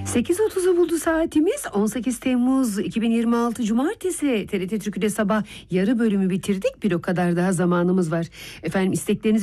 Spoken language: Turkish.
8.30'u buldu saatimiz. 18 Temmuz 2026 Cumartesi. TRT Türkü'de sabah yarı bölümü bitirdik. Bir o kadar daha zamanımız var. Efendim isteklerinizi